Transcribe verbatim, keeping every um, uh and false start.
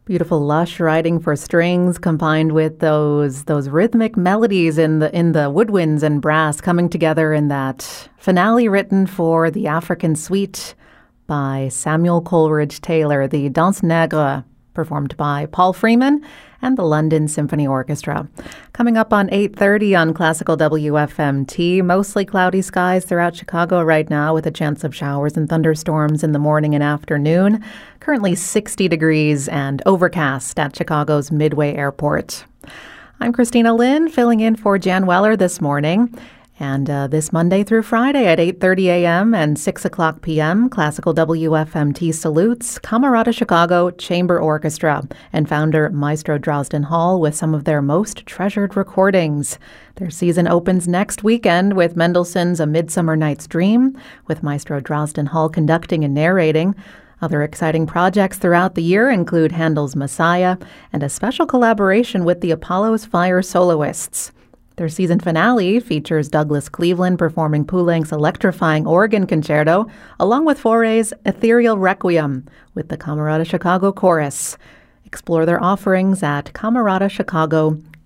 Beautiful, lush writing for strings combined with those those rhythmic melodies in the in the woodwinds and brass coming together in that finale written for the African Suite by Samuel Coleridge Taylor, the Danse Nègre, performed by Paul Freeman and the London Symphony Orchestra. Coming up on eight thirty on Classical W F M T, mostly cloudy skies throughout Chicago right now with a chance of showers and thunderstorms in the morning and afternoon. Currently sixty degrees and overcast at Chicago's Midway Airport. I'm Christina Lynn, filling in for Jan Weller this morning. And uh, this Monday through Friday at eight thirty a.m. and six o'clock p.m., Classical W F M T salutes Camerata Chicago Chamber Orchestra and founder Maestro Drosden Hall with some of their most treasured recordings. Their season opens next weekend with Mendelssohn's A Midsummer Night's Dream, with Maestro Drosden Hall conducting and narrating. Other exciting projects throughout the year include Handel's Messiah and a special collaboration with the Apollo's Fire soloists. Their season finale features Douglas Cleveland performing Poulenc's electrifying organ concerto, along with Fauré's Ethereal Requiem with the Camerata Chicago Chorus. Explore their offerings at camerata chicago